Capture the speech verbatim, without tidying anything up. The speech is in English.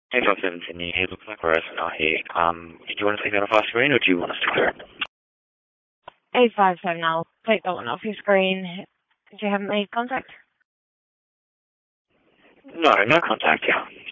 Hey, five seven Sydney. It looks like we're not here. Um, do you want to take that off our screen, or do you want us to clear it? eight five seven, I'll take that one off your screen. Did you have made contact? No, no contact, yeah.